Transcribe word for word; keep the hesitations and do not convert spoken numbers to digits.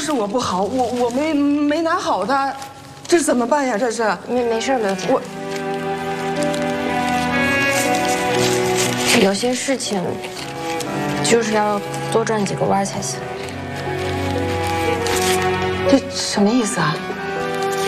是我不好，我我没没拿好它，这怎么办呀？这是没没事，刘姐。 我有些事情就是要多转几个弯才行。 这什么意思啊？